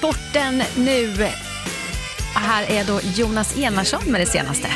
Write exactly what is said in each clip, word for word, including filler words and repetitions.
sporten nu. Här är då Jonas Enarsson med det senaste.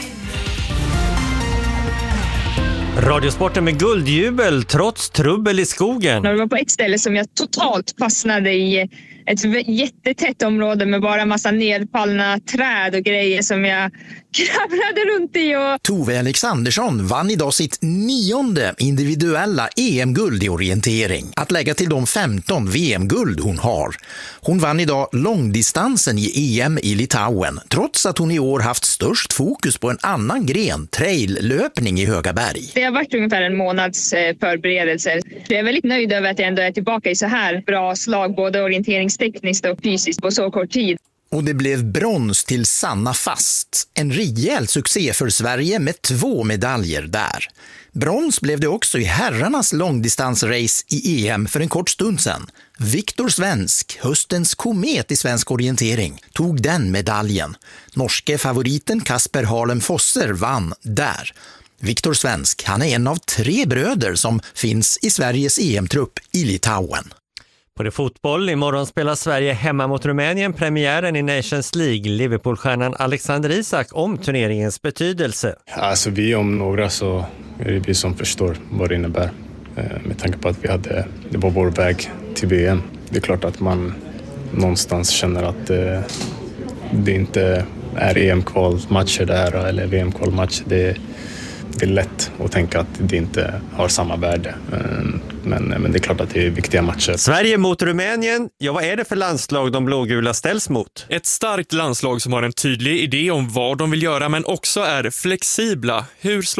Radiosporten med guldjubel trots trubbel i skogen. Det var på ett ställe som jag totalt fastnade i, ett jättetätt område med bara massa nedfallna träd och grejer som jag kravlade runt i. Och... Tove Alexandersson vann idag sitt nionde individuella E M-guld i orientering. Att lägga till de femton V M-guld hon har. Hon vann idag långdistansen i E M i Litauen, trots att hon i år haft störst fokus på en annan gren, traillöpning i Högaberg. Det har varit ungefär en månads förberedelser. Jag är väldigt nöjd över att jag ändå är tillbaka i så här bra slag, både orienteringstekniskt och fysiskt på så kort tid. Och det blev brons till Sanna Fast. En rejäl succé för Sverige med två medaljer där. Brons blev det också i herrarnas långdistansrace i E M för en kort stund sedan. Viktor Svensk, höstens komet i svensk orientering, tog den medaljen. Norske favoriten Kasper Harlem Fosser vann där. Viktor Svensk, han är en av tre bröder som finns i Sveriges E M-trupp i Litauen. På det fotboll, imorgon spelar Sverige hemma mot Rumänien, premiären i Nations League. Liverpoolstjärnan Alexander Isak om turneringens betydelse. Alltså vi om några så är det vi som förstår vad det innebär. Med tanke på att vi hade, det var vår väg till V M. Det är klart att man någonstans känner att det, det inte är E M-kvalmatcher där eller V M-kvalmatcher. Det, det är lätt att tänka att det inte har samma värde. Men, men det är klart att det är viktiga matcher. Sverige mot Rumänien. Ja, vad är det för landslag de blågula ställs mot? Ett starkt landslag som har en tydlig idé om vad de vill göra men också är flexibla. Hur slår